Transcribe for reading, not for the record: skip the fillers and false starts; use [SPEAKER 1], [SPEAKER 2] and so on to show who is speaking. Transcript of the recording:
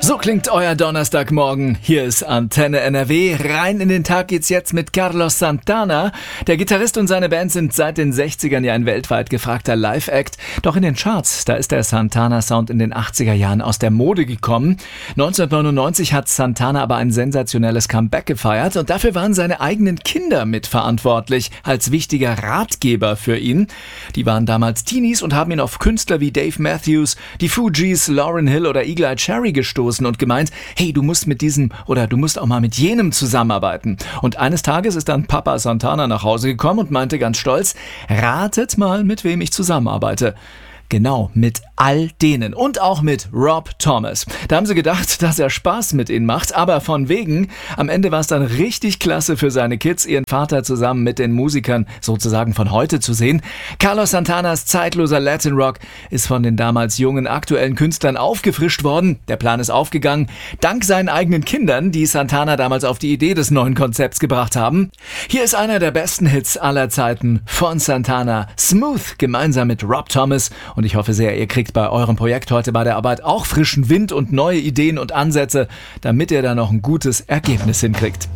[SPEAKER 1] So klingt euer Donnerstagmorgen. Hier ist Antenne NRW. Rein in den Tag geht's jetzt mit Carlos Santana. Der Gitarrist und seine Band sind seit den 60ern ja ein weltweit gefragter Live-Act. Doch in den Charts, da ist der Santana-Sound in den 80er Jahren aus der Mode gekommen. 1999 hat Santana aber ein sensationelles Comeback gefeiert und dafür waren seine eigenen Kinder mitverantwortlich, als wichtiger Ratgeber für ihn. Die waren damals Teenies und haben ihn auf Künstler wie Dave Matthews, die Fugees, Lauryn Hill oder Eagle Eye Cherry gestoßen und gemeint, hey, du musst mit diesem oder du musst auch mal mit jenem zusammenarbeiten. Und eines Tages ist dann Papa Santana nach Hause gekommen und meinte ganz stolz, ratet mal, mit wem ich zusammenarbeite. Genau, mit all denen und auch mit Rob Thomas. Da haben sie gedacht, dass er Spaß mit ihnen macht, aber von wegen, am Ende war es dann richtig klasse für seine Kids, ihren Vater zusammen mit den Musikern sozusagen von heute zu sehen. Carlos Santanas zeitloser Latin Rock ist von den damals jungen aktuellen Künstlern aufgefrischt worden. Der Plan ist aufgegangen, dank seinen eigenen Kindern, die Santana damals auf die Idee des neuen Konzepts gebracht haben. Hier ist einer der besten Hits aller Zeiten von Santana, Smooth, gemeinsam mit Rob Thomas. Und ich hoffe sehr, ihr kriegt bei eurem Projekt heute bei der Arbeit auch frischen Wind und neue Ideen und Ansätze, damit ihr da noch ein gutes Ergebnis hinkriegt.